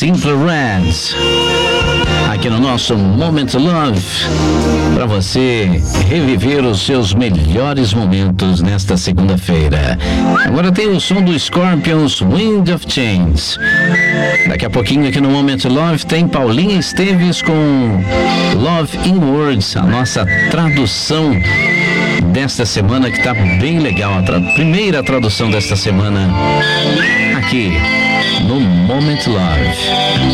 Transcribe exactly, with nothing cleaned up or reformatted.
Simple Red, aqui no nosso Moment Love, para você reviver os seus melhores momentos nesta segunda-feira. Agora tem o som do Scorpions, Wind of Change. Daqui a pouquinho aqui no Moment Love tem Paulinha Esteves com Love in Words, a nossa tradução desta semana, que tá bem legal, a tra- primeira tradução desta semana aqui no Moment Love.